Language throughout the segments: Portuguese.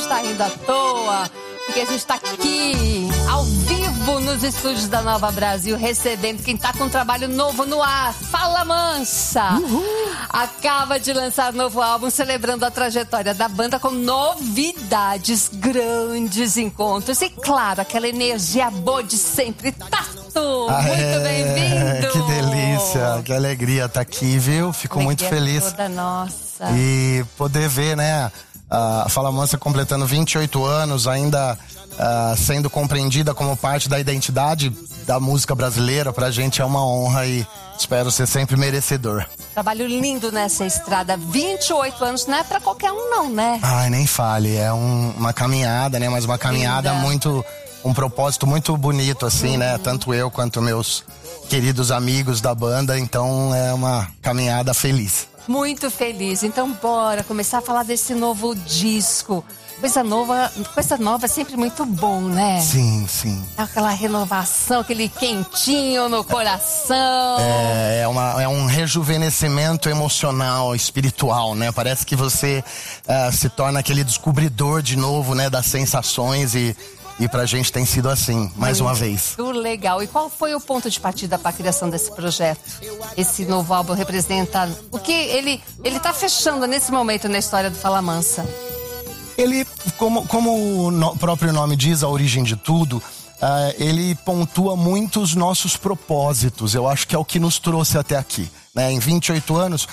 está rindo à toa, porque a gente está aqui, ao vivo, nos estúdios da Nova Brasil, recebendo quem está com um trabalho novo no ar, Fala Mansa. Acaba de lançar novo álbum, celebrando a trajetória da banda com novidades, grandes encontros e, claro, aquela energia boa de sempre. Tatu, muito bem-vindo. Que delícia, que alegria estar aqui, viu? Fico muito feliz. Toda nossa. E poder ver, né, a Fala Mansa completando 28 anos, ainda sendo compreendida como parte da identidade da música brasileira, pra gente é uma honra e espero ser sempre merecedor. Trabalho lindo nessa estrada, 28 anos, não é pra qualquer um não, né? Ai, nem fale, é uma caminhada, né, mas uma caminhada muito, um propósito muito bonito, assim, né, tanto eu quanto meus queridos amigos da banda, então é uma caminhada feliz. Muito feliz. Então bora começar a falar desse novo disco. Coisa nova é sempre muito bom, né? Sim, sim. Aquela renovação, aquele quentinho no coração. É um rejuvenescimento emocional, espiritual, né? Parece que você se torna aquele descobridor de novo, né? Das sensações e pra gente tem sido assim, mais uma vez. Muito legal. E qual foi o ponto de partida para a criação desse projeto? Esse novo álbum representa o que ele tá fechando nesse momento na história do Fala Mansa? Ele, como o próprio nome diz, a origem de tudo, ele pontua muito os nossos propósitos. Eu acho que é o que nos trouxe até aqui, né? Em 28 anos,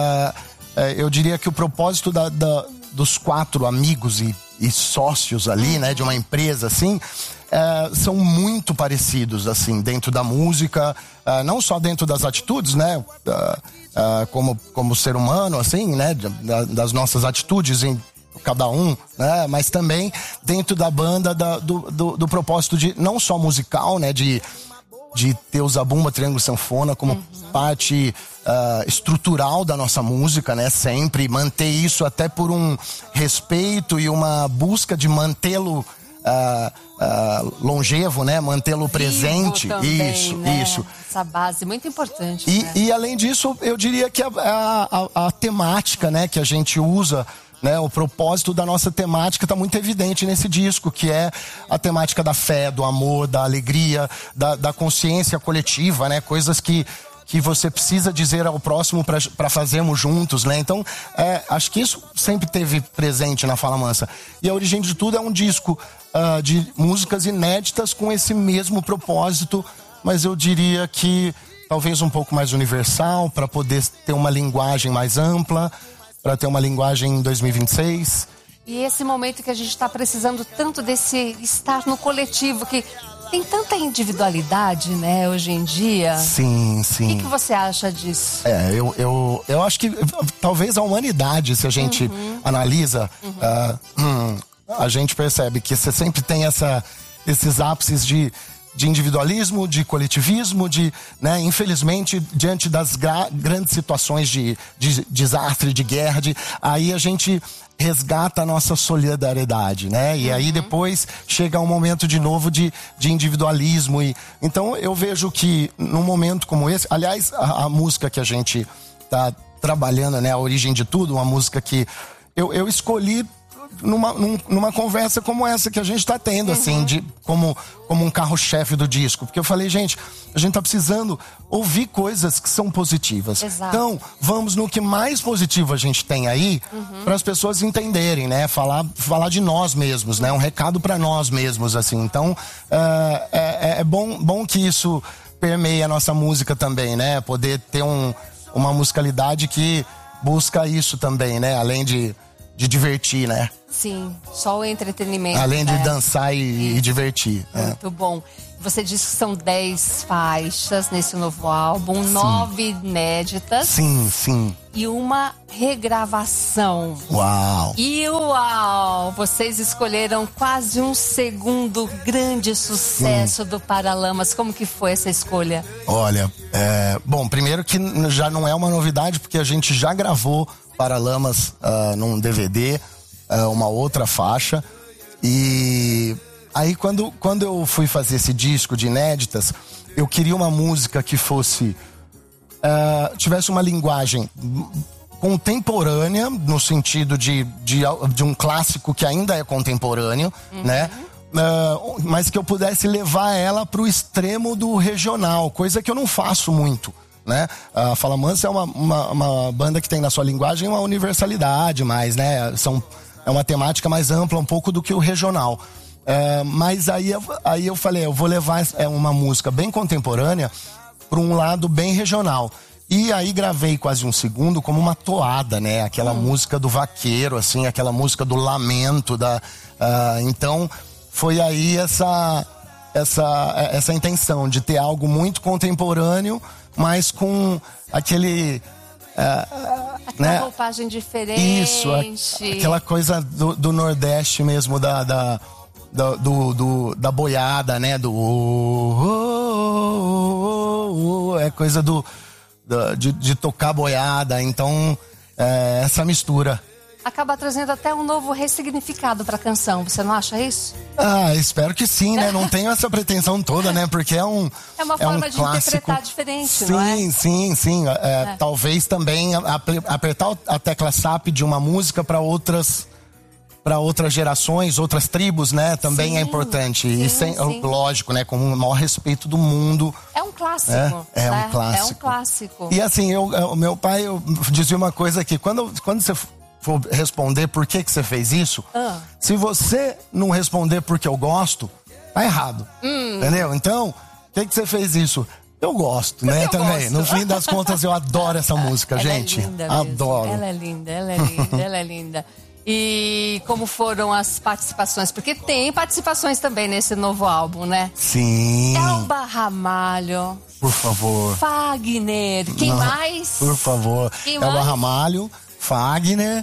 eu diria que o propósito dos 4 amigos e sócios ali, né, de uma empresa assim, são muito parecidos, assim, dentro da música, não só dentro das atitudes, né, como ser humano, assim, né, das nossas atitudes em cada um, né, mas também dentro da banda, do propósito de, não só musical, né, de ter o zabumba, triângulo, sanfona como parte estrutural da nossa música, né? Sempre manter isso até por um respeito e uma busca de mantê-lo longevo, né? Mantê-lo presente. Também, isso, né? isso. Essa base muito importante. E além disso, eu diria que a temática, né, que a gente usa, né, o propósito da nossa temática está muito evidente nesse disco, que é a temática da fé, do amor, da alegria, da consciência coletiva, né, coisas que você precisa dizer ao próximo para fazermos juntos, né? Então, acho que isso sempre esteve presente na Fala Mansa. E a origem de tudo é um disco de músicas inéditas com esse mesmo propósito, mas eu diria que talvez um pouco mais universal, para poder ter uma linguagem mais ampla, para ter uma linguagem em 2026. E esse momento que a gente está precisando tanto desse estar no coletivo, que tem tanta individualidade, né, hoje em dia. Sim, sim. O que você acha disso? Eu acho que talvez a humanidade, se a gente analisa, a gente percebe que você sempre tem esses ápices de individualismo, de coletivismo, né, infelizmente, diante das grandes situações de desastre, de guerra, aí a gente resgata a nossa solidariedade, né? E aí depois chega um momento de novo de individualismo. Então eu vejo que num momento como esse, aliás, a música que a gente tá trabalhando, né, a origem de tudo, uma música que eu escolhi numa conversa como essa que a gente tá tendo, assim, como um carro-chefe do disco. Porque eu falei, gente, a gente tá precisando ouvir coisas que são positivas. Exato. Então, vamos no que mais positivo a gente tem aí, para as pessoas entenderem, né? Falar de nós mesmos, né? Um recado para nós mesmos, assim. Então, é bom que isso permeie a nossa música também, né? Poder ter uma musicalidade que busca isso também, né? Além de divertir, né? Sim, só o entretenimento. Além de dançar e divertir. Muito bom. Você disse que são 10 faixas nesse novo álbum, 9 inéditas. Sim, sim. E uma regravação. Uau! E uau! Vocês escolheram quase um segundo grande sucesso do Paralamas. Como que foi essa escolha? Olha, bom, primeiro que já não é uma novidade, porque a gente já gravou Paralamas num DVD, uma outra faixa. E aí quando eu fui fazer esse disco de inéditas, eu queria uma música que fosse tivesse uma linguagem contemporânea, no sentido de um clássico que ainda é contemporâneo, né? Mas que eu pudesse levar ela pro extremo do regional, coisa que eu não faço muito, né? A Fala Mansa é uma banda que tem na sua linguagem uma universalidade mais, né? É uma temática mais ampla um pouco do que o regional. Mas aí eu falei, eu vou levar uma música bem contemporânea para um lado bem regional. E aí gravei Quase um Segundo como uma toada, né? Aquela música do vaqueiro, assim, aquela música do lamento. Então, foi aí essa intenção de ter algo muito contemporâneo, mas com aquela roupagem diferente. Isso, aquela coisa do Nordeste mesmo, da boiada, né? É coisa de tocar boiada. Então, essa mistura acaba trazendo até um novo ressignificado pra canção, você não acha isso? Espero que sim, né? Não tenho essa pretensão toda, né? Porque é uma forma um de clássico. interpretar diferente, sim, não é? Sim. Talvez também apertar a tecla SAP de uma música para outras gerações, outras tribos, né? Também é importante. Sim. Lógico, né? Com o maior respeito do mundo. É um clássico. É né? um clássico. É um clássico. E assim, o meu pai dizia uma coisa aqui. Quando você for responder por que você fez isso, se você não responder porque eu gosto, tá errado. Entendeu? Então, por que você fez isso? Eu gosto, né? Também. No fim das contas, eu adoro essa música, gente. É linda adoro. Mesmo. Ela é linda. E como foram as participações? Porque tem participações também nesse novo álbum, né? Sim. Elba Ramalho. Por favor. Fagner. Quem mais? Por favor. Elba Ramalho, Fagner.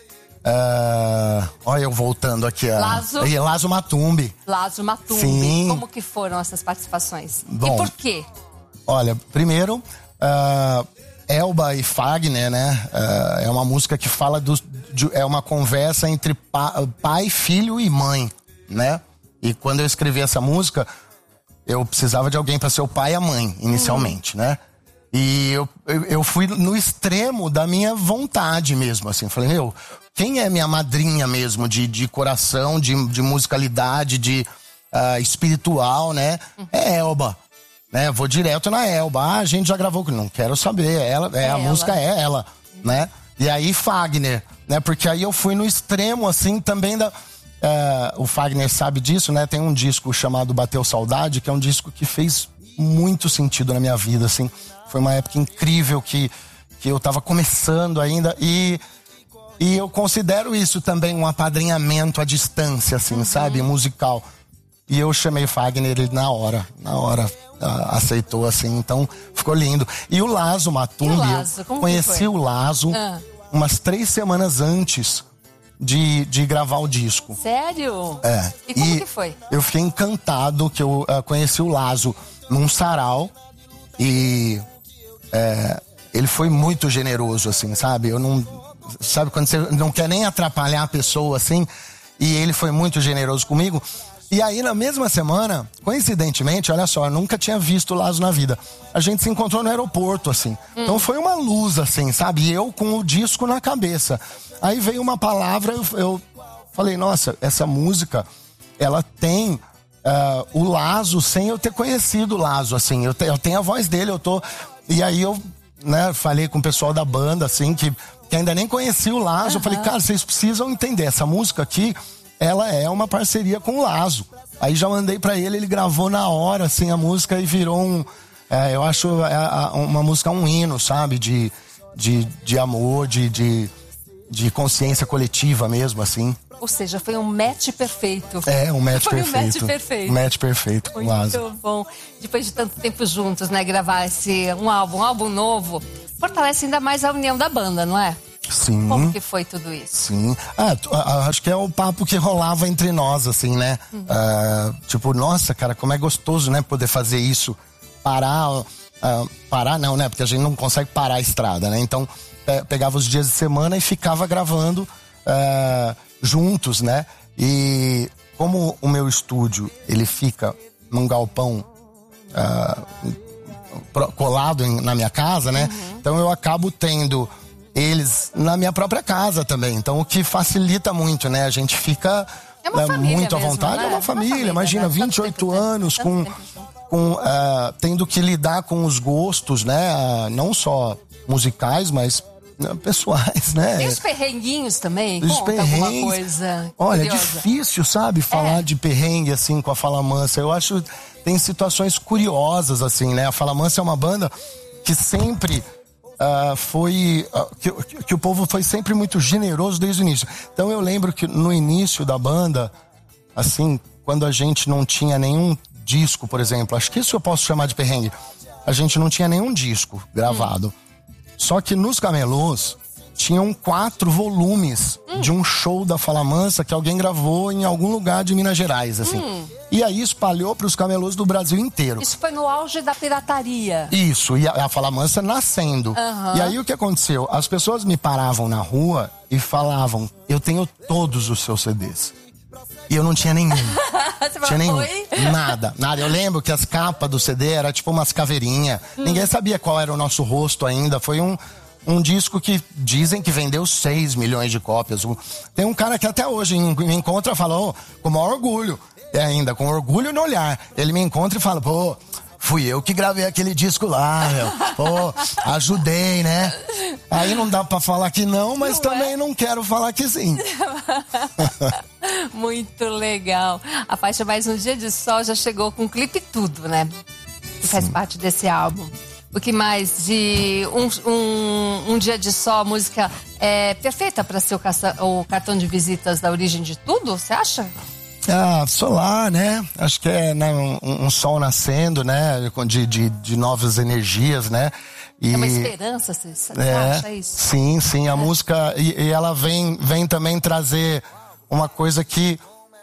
Olha eu voltando aqui. Lazo Matumbi. Lazo Matumbi. Sim. Como que foram essas participações? Bom, e por quê? Olha, primeiro, Elba e Fagner, né? É uma música que fala é uma conversa entre pai, filho e mãe, né? E quando eu escrevi essa música, eu precisava de alguém para ser o pai e a mãe, inicialmente, né? E eu fui no extremo da minha vontade mesmo, assim. Falei, quem é minha madrinha mesmo de coração, de musicalidade, espiritual, né? É Elba, né? Vou direto na Elba. A gente já gravou, não quero saber. A música é ela, né? E aí Fagner, né? Porque aí eu fui no extremo, assim, também o Fagner sabe disso, né? Tem um disco chamado Bateu Saudade, que é um disco que fez muito sentido na minha vida, assim. Foi uma época incrível que eu tava começando ainda e eu considero isso também um apadrinhamento à distância, assim, sabe? Musical. E eu chamei Fagner, ele na hora aceitou, assim, então ficou lindo. E o Lazo Matumbi, eu conheci o Lazo umas 3 semanas antes de gravar o disco. Sério? E como que foi? Eu fiquei encantado que eu conheci o Lazo num sarau e ele foi muito generoso, assim, sabe? Sabe quando você não quer nem atrapalhar a pessoa, assim? E ele foi muito generoso comigo. E aí, na mesma semana, coincidentemente, olha só, eu nunca tinha visto o Lazo na vida. A gente se encontrou no aeroporto, assim. Então foi uma luz, assim, sabe? E eu com o disco na cabeça. Aí veio uma palavra, eu falei, nossa, essa música, ela tem o Lazo sem eu ter conhecido o Lazo, assim. Eu tenho a voz dele, E aí eu, né, falei com o pessoal da banda, assim, que ainda nem conhecia o Lazo. Eu falei, cara, vocês precisam entender, essa música aqui, ela é uma parceria com o Lazo. Aí já mandei pra ele gravou na hora, assim, a música e virou eu acho uma música um hino, sabe? De amor, de consciência coletiva mesmo, assim. Ou seja, foi um match perfeito. Um match foi perfeito. Um match perfeito. Um match perfeito com o Lazo. Muito bom. Depois de tanto tempo juntos, né? Gravar um álbum novo, fortalece ainda mais a união da banda, não é? Sim. Como que foi tudo isso? Sim. Acho que é o papo que rolava entre nós, assim, né? Tipo, nossa, cara, como é gostoso, né? Poder fazer isso. Parar não, né? Porque a gente não consegue parar a estrada, né? Então, pegava os dias de semana e ficava gravando juntos, né? E como o meu estúdio, ele fica num galpão colado na minha casa, né? Então eu acabo tendo eles na minha própria casa também. Então, o que facilita muito, né? A gente fica muito à vontade. Né? É uma família, imagina, 28 anos tendo que lidar com os gostos, né? Não só musicais, mas pessoais, né? Tem os perrenguinhos também? Os Conta perrengues. alguma coisa Olha, curiosa. é difícil, sabe? Falar de perrengue, assim, com a Fala Mansa. Eu acho que tem situações curiosas, assim, né? A Fala Mansa é uma banda que sempre foi... que o povo foi sempre muito generoso desde o início. Então eu lembro que no início da banda, assim, quando a gente não tinha nenhum disco, por exemplo, acho que isso eu posso chamar de perrengue. A gente não tinha nenhum disco gravado. Só que nos camelôs tinham 4 volumes de um show da Fala Mansa que alguém gravou em algum lugar de Minas Gerais, assim. E aí espalhou para os camelôs do Brasil inteiro. Isso foi no auge da pirataria. Isso, e a Fala Mansa nascendo. E aí o que aconteceu? As pessoas me paravam na rua e falavam: eu tenho todos os seus CDs. E eu não tinha nenhum. Tinha nenhum. Nada. Eu lembro que as capas do CD eram tipo umas caveirinhas. Ninguém sabia qual era o nosso rosto ainda. Foi um disco que dizem que vendeu 6 milhões de cópias. Tem um cara que até hoje me encontra e fala, com o maior orgulho. E ainda, com orgulho no olhar. Ele me encontra e fala, pô, fui eu que gravei aquele disco lá, meu. Pô, ajudei, né? Aí não dá pra falar que não, mas não também não quero falar que sim. Muito legal. A faixa Mais Um Dia de Sol já chegou com clipe e tudo, né? Que faz parte desse álbum. O que mais? De um Dia de Sol, a música é perfeita para ser o cartão de visitas da Origem de Tudo, você acha? Solar, né? Acho que é, né, um sol nascendo, né? De novas energias, né? É uma esperança, você acha isso? Sim, a música, e ela vem também trazer uma coisa que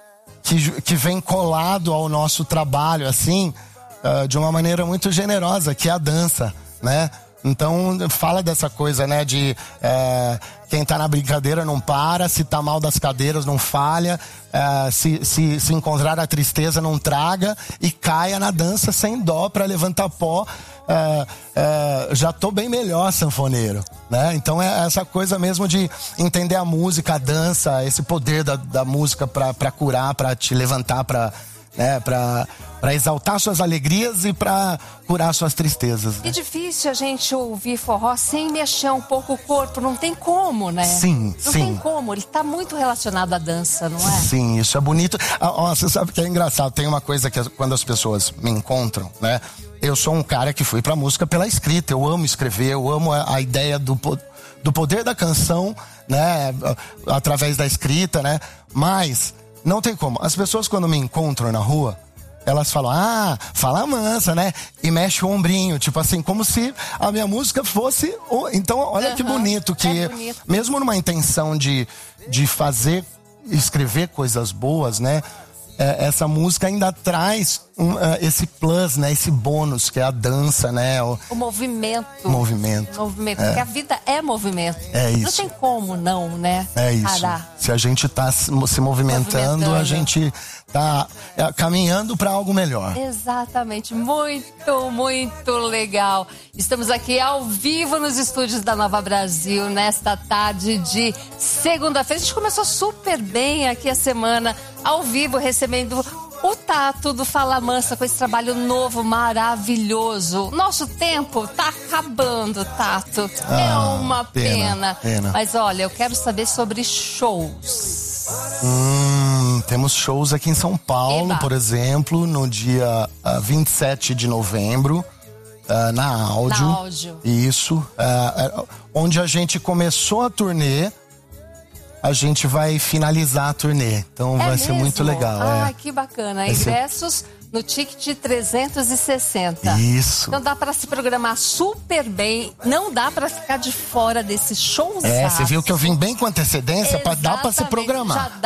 vem colado ao nosso trabalho, assim, de uma maneira muito generosa, que é a dança, né? Então, fala dessa coisa, né, de quem tá na brincadeira não para, se tá mal das cadeiras não falha, se encontrar a tristeza não traga e caia na dança sem dó pra levantar pó. Já tô bem melhor, sanfoneiro, né? Então é essa coisa mesmo de entender a música, a dança, esse poder da música pra curar, pra te levantar, pra exaltar suas alegrias e pra curar suas tristezas. Né? É difícil a gente ouvir forró sem mexer um pouco o corpo, não tem como, né? Sim. Não tem como, ele tá muito relacionado à dança, não é? Sim, isso é bonito. Você sabe que é engraçado, tem uma coisa que quando as pessoas me encontram, né? Eu sou um cara que fui pra música pela escrita, eu amo escrever, eu amo a ideia do poder da canção, né? Através da escrita, né? Mas não tem como. As pessoas quando me encontram na rua, elas falam, Fala Mansa, né? E mexe o ombrinho, tipo assim, como se a minha música fosse... Então, olha que bonito, que bonito. Mesmo numa intenção de escrever coisas boas, né? Essa música ainda traz esse plus, né? Esse bônus, que é a dança, né? O movimento. Porque a vida é movimento. É isso. Não tem como não, né? É isso. Parar. Se a gente tá se movimentando, a gente tá caminhando para algo melhor. Exatamente. Muito, muito legal. Estamos aqui ao vivo nos estúdios da Nova Brasil, nesta tarde de segunda-feira. A gente começou super bem aqui a semana, ao vivo, recebendo o Tato do Fala Mansa com esse trabalho novo, maravilhoso. Nosso tempo tá acabando, Tato. É uma pena. Mas olha, eu quero saber sobre shows. Temos shows aqui em São Paulo, por exemplo, no dia 27 de novembro, na Áudio. Isso. Onde a gente começou a turnê, a gente vai finalizar a turnê. Então vai ser muito legal. Que bacana. Ingressos no ticket 360. Isso. Então dá para se programar super bem. Não dá para ficar de fora desse show. Você viu que eu vim bem com antecedência, dar para se programar.